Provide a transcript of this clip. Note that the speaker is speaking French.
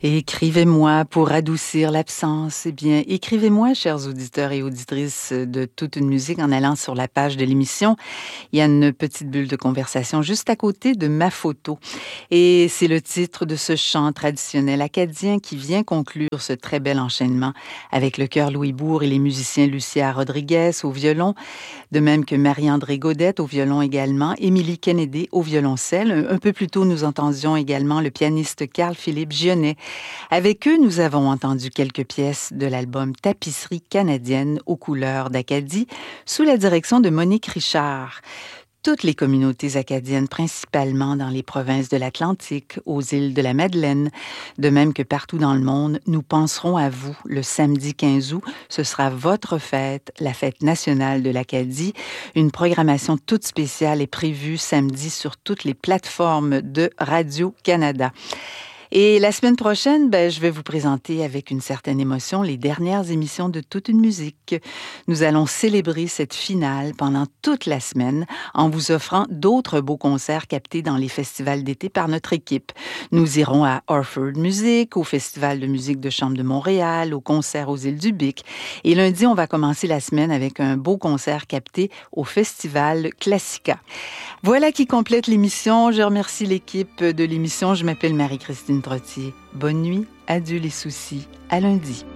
Écrivez-moi pour adoucir l'absence. Eh bien, écrivez-moi, chers auditeurs et auditrices de Toute une musique, en allant sur la page de l'émission. Il y a une petite bulle de conversation juste à côté de ma photo. Et c'est le titre de ce chant traditionnel acadien qui vient conclure ce très bel enchaînement avec le chœur Louis Bourg et les musiciens Lucia Rodriguez au violon, de même que Marie-André Gaudette au violon également, Émilie Kennedy au violoncelle. Un peu plus tôt, nous entendions également le pianiste Carl-Philippe Gionnet. Avec eux, nous avons entendu quelques pièces de l'album Tapisserie canadienne aux couleurs d'Acadie, sous la direction de Monique Richard. Toutes les communautés acadiennes, principalement dans les provinces de l'Atlantique, aux îles de la Madeleine, de même que partout dans le monde, nous penserons à vous le samedi 15 août. Ce sera votre fête, la fête nationale de l'Acadie. Une programmation toute spéciale est prévue samedi sur toutes les plateformes de Radio-Canada. Et la semaine prochaine, je vais vous présenter avec une certaine émotion les dernières émissions de Toute une musique. Nous allons célébrer cette finale pendant toute la semaine en vous offrant d'autres beaux concerts captés dans les festivals d'été par notre équipe. Nous irons à Orford Music, au Festival de musique de chambre de Montréal, au concert aux îles du Bic. Et lundi, on va commencer la semaine avec un beau concert capté au Festival Classica. Voilà qui complète l'émission. Je remercie l'équipe de l'émission. Je m'appelle Marie-Christine Trottier. Bonne nuit, adieu les soucis. À lundi.